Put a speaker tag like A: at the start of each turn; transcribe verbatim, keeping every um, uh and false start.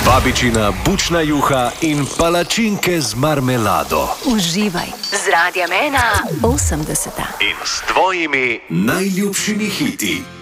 A: Babičina bučna juha in palačinke z marmelado.
B: Uživaj z Radiem ena osemdeseta
A: in s tvojimi najljubšimi hiti.